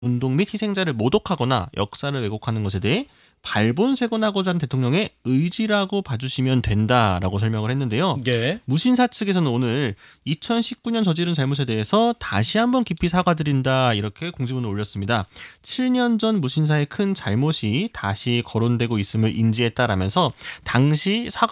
운동 및 희생자를 모독하거나 역사를 왜곡하는 것에 대해 발본색원하고자 하는 대통령의 의지라고 봐주시면 된다라고 설명을 했는데요. 예. 무신사 측에서는 오늘 2019년 저지른 잘못에 대해서 다시 한번 깊이 사과드린다 이렇게 공지문을 올렸습니다. 7년 전 무신사의 큰 잘못이 다시 거론되고 있음을 인지했다라면서 당시 사과